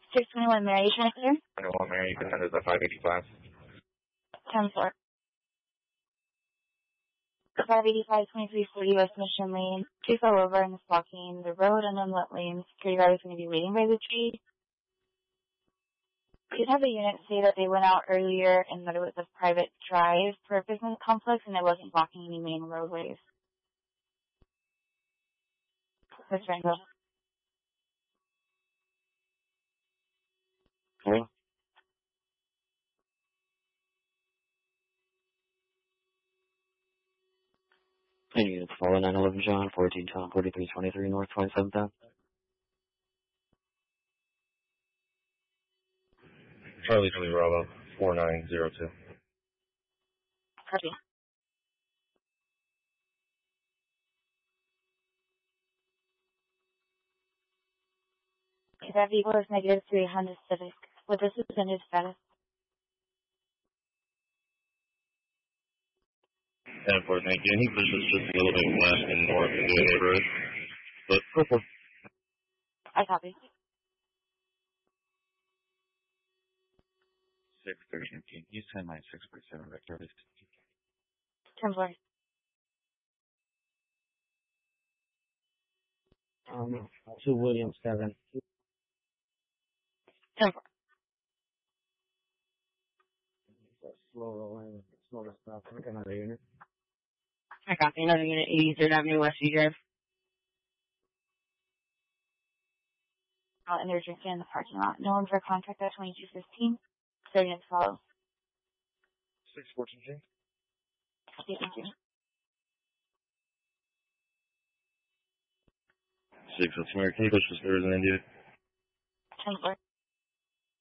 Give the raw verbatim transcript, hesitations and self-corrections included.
six twenty-one Mary, you trying to clear? twenty-one Mary, you can enter the five eighty-five. ten four. five eighty-five, twenty-three forty West Mission Lane. Two fell over and is blocking the road and unlit lane. Security guard is going to be waiting by the tree. We did have a unit say that they went out earlier and that it was a private drive for a business complex and it wasn't blocking any main roadways. That's right, girl. Hello? Any units follow nine eleven John, fourteen Tom, forty-three twenty-three North twenty-seventh Ave. Charlie Charlie Bravo, four nine zero two. Copy. Okay, that vehicle is negative three Honda Civic. With the suspended status. ten four, thank you. He pushes just a little bit west and north into the neighborhood. But, go for it. I copy. six thirteen. Can you send my six point seven vector? ten four. Um, two Williams seven. ten four. Slow rolling, slow to stop. Look at another unit. I copy. Another unit, eighty-third Avenue, Westview Drive. Out in their drinking in the parking lot. No one for contact at twenty-two fifteen. So units follow. six fourteen, Jane. Copy, thank you. six, that's American. He pushes third and India. ten four.